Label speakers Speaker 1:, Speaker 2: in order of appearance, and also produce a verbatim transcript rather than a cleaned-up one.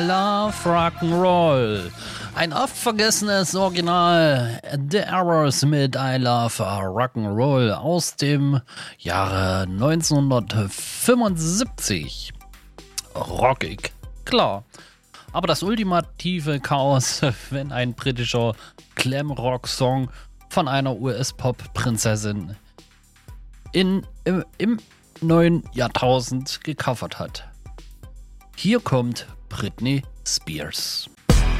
Speaker 1: I love Rock'n'Roll. Ein oft vergessenes Original, The Errors mit I love Rock'n'Roll aus dem Jahre neunzehnhundertfünfundsiebzig. Rockig, klar. Aber das ultimative Chaos, wenn ein britischer Glam-Rock-Song von einer U S-Pop-Prinzessin in, im, im neuen Jahrtausend gecovert hat. Hier kommt Britney Spears.